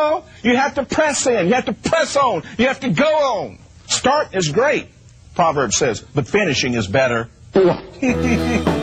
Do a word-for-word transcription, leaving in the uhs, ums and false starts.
No, you have to press in. You have to press on. You have to go on. Start is great, Proverbs says, but finishing is better.